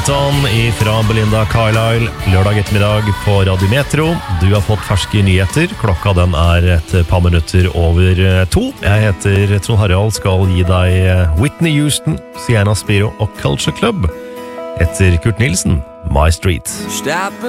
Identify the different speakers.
Speaker 1: Sånn ifra Belinda Carlisle, lørdag ettermiddag på Radio Metro. Du har fått ferske nyheter. Klokka den et par minutter over 2. Jeg heter Trond Harald, skal gi deg Whitney Houston, Sienna Spiro og Culture Club. Etter Kurt Nilsen, My Street.